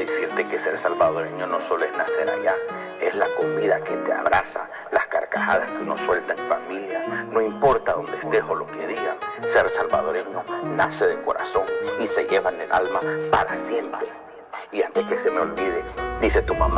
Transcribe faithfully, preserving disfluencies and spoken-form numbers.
decirte que ser salvadoreño no solo es nacer allá, es la comida que te abraza, las carcajadas que uno suelta en familia, no importa dónde estés o lo que digan, ser salvadoreño nace de corazón y se lleva en el alma para siempre. Y antes que se me olvide, dice tu mamá,